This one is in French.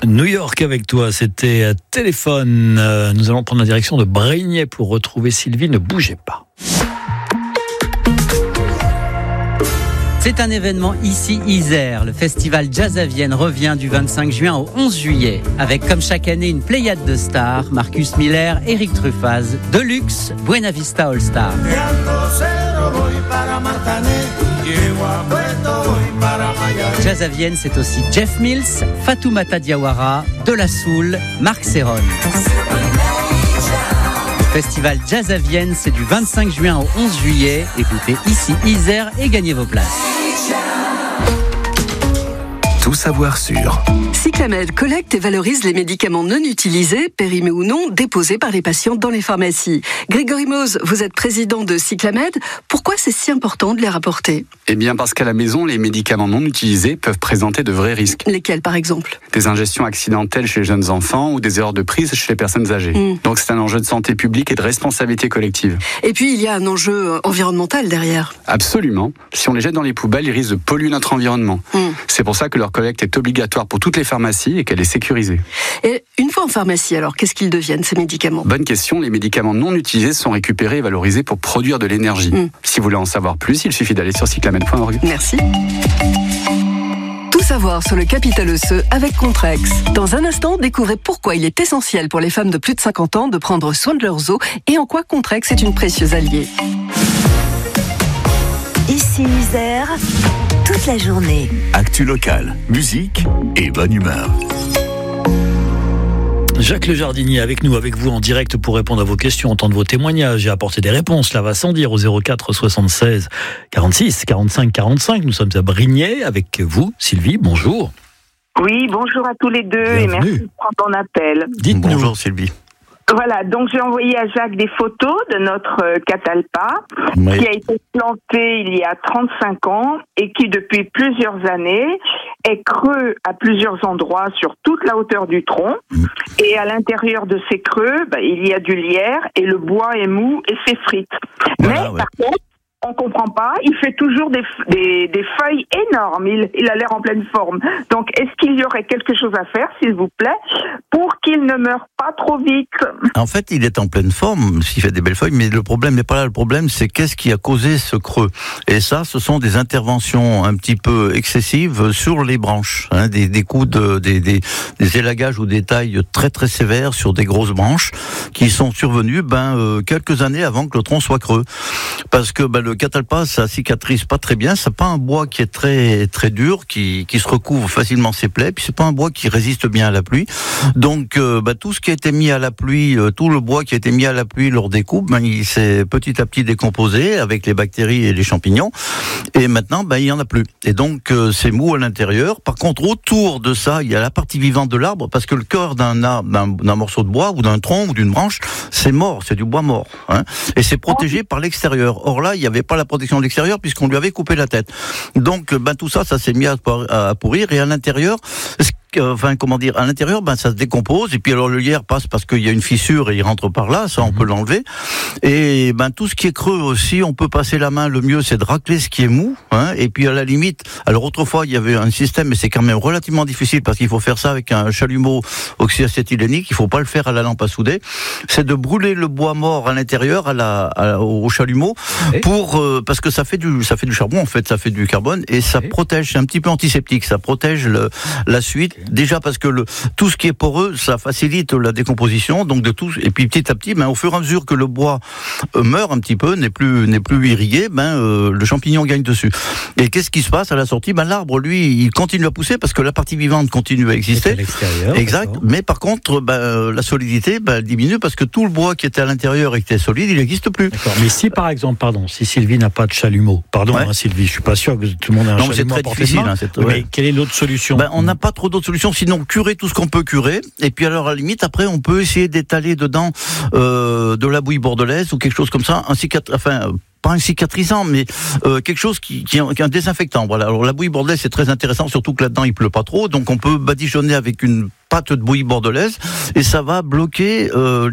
New York avec toi, c'était téléphone. Nous allons prendre la direction de Brignais pour retrouver Sylvie. Ne bougez pas. C'est un événement ici, Isère. Le festival Jazz à Vienne revient du 25 juin au 11 juillet. Avec comme chaque année une pléiade de stars, Marcus Miller, Eric Truffaz, Deluxe, Buena Vista All Star. Jazz à Vienne, c'est aussi Jeff Mills, Fatoumata Diawara, De La Soul, Marc Serron. Festival Jazz à Vienne, c'est du 25 juin au 11 juillet. Écoutez ici Isère et gagnez vos places. Tout savoir sur Cyclamed collecte et valorise les médicaments non utilisés, périmés ou non, déposés par les patients dans les pharmacies. Grégory Mose, vous êtes président de Cyclamed. Pourquoi c'est si important de les rapporter ? Eh bien parce qu'à la maison, les médicaments non utilisés peuvent présenter de vrais risques. Lesquels par exemple ? Des ingestions accidentelles chez les jeunes enfants ou des erreurs de prise chez les personnes âgées. Donc c'est un enjeu de santé publique et de responsabilité collective. Et puis il y a un enjeu environnemental derrière. Absolument. Si on les jette dans les poubelles, ils risquent de polluer notre environnement. C'est pour ça que leur collecte est obligatoire pour toutes les pharmacies et qu'elle est sécurisée. Et une fois en pharmacie, alors, qu'est-ce qu'ils deviennent, ces médicaments ? Bonne question, les médicaments non utilisés sont récupérés et valorisés pour produire de l'énergie. Si vous voulez en savoir plus, il suffit d'aller sur cyclamed.org. Merci. Tout savoir sur le capital osseux avec Contrex. Dans un instant, découvrez pourquoi il est essentiel pour les femmes de plus de 50 ans de prendre soin de leurs os et en quoi Contrex est une précieuse alliée. Ici Isère, toute la journée. Actu locale, musique et bonne humeur. Jacques Le Jardinier avec nous, avec vous en direct pour répondre à vos questions, entendre vos témoignages et apporter des réponses. Là va sans dire au 04 76 46 45 45. Nous sommes à Brignais avec vous, Sylvie. Bonjour. Oui, bonjour à tous les deux. Bienvenue. Et merci de prendre ton appel. Dites-nous. Bonjour Sylvie. Voilà, donc j'ai envoyé à Jacques des photos de notre catalpa Oui. qui a été planté il y a 35 ans et qui depuis plusieurs années est creux à plusieurs endroits sur toute la hauteur du tronc. Et à l'intérieur de ces creux, il y a du lierre et le bois est mou et s'effrite. Voilà, Mais par contre, on comprend pas, il fait toujours des feuilles énormes, il a l'air en pleine forme. Donc, est-ce qu'il y aurait quelque chose à faire, s'il vous plaît, pour qu'il ne meure pas trop vite ? En fait, il est en pleine forme, s'il fait des belles feuilles, mais le problème n'est pas là. Le problème, c'est qu'est-ce qui a causé ce creux. Et ça, ce sont des interventions un petit peu excessives sur les branches, des coups des élagages ou des tailles très très sévères sur des grosses branches qui sont survenues quelques années avant que le tronc soit creux. Parce que le catalpa, ça cicatrise pas très bien. C'est pas un bois qui est très très dur, qui se recouvre facilement ses plaies. Puis c'est pas un bois qui résiste bien à la pluie. Donc tout ce qui a été mis à la pluie, tout le bois qui a été mis à la pluie lors des coupes, il s'est petit à petit décomposé avec les bactéries et les champignons. Et maintenant, il y en a plus. Et donc c'est mou à l'intérieur. Par contre, autour de ça, il y a la partie vivante de l'arbre, parce que le cœur d'un morceau de bois ou d'un tronc ou d'une branche, c'est mort, c'est du bois mort. Et c'est protégé par l'extérieur. Or là, il n'y avait pas la protection de l'extérieur puisqu'on lui avait coupé la tête. Donc, tout ça s'est mis à pourrir, et à l'intérieur, à l'intérieur, ça se décompose, et puis alors le lierre passe parce qu'il y a une fissure et il rentre par là, ça on peut l'enlever. Et tout ce qui est creux aussi, on peut passer la main, le mieux c'est de racler ce qui est mou, et puis à la limite, alors autrefois il y avait un système, mais c'est quand même relativement difficile parce qu'il faut faire ça avec un chalumeau oxyacétylénique, il faut pas le faire à la lampe à souder, c'est de brûler le bois mort à l'intérieur au chalumeau, parce que ça fait du charbon en fait, ça fait du carbone, et ça protège, c'est un petit peu antiseptique, ça protège la suite. Déjà parce que tout ce qui est poreux, ça facilite la décomposition, donc de tout. Et puis petit à petit, au fur et à mesure que le bois meurt un petit peu, n'est plus irrigué, le champignon gagne dessus. Et qu'est-ce qui se passe à la sortie ? L'arbre, lui, il continue à pousser parce que la partie vivante continue à exister. À l'extérieur, exact. D'accord. Mais par contre, la solidité, elle diminue parce que tout le bois qui était à l'intérieur et qui était solide, il n'existe plus. D'accord. Mais si par exemple, si Sylvie n'a pas de chalumeau, Sylvie, je suis pas sûr que tout le monde ait un chalumeau. C'est très difficile. Mais quelle est l'autre solution ? On n'a pas trop d'autres solutions, sinon curer tout ce qu'on peut curer, et puis alors à la limite après on peut essayer d'étaler dedans de la bouillie bordelaise ou quelque chose comme ça, pas un cicatrisant, mais quelque chose qui est un désinfectant. Voilà. Alors la bouillie bordelaise c'est très intéressant, surtout que là-dedans il pleut pas trop, donc on peut badigeonner avec une pâte de bouillie bordelaise et ça va bloquer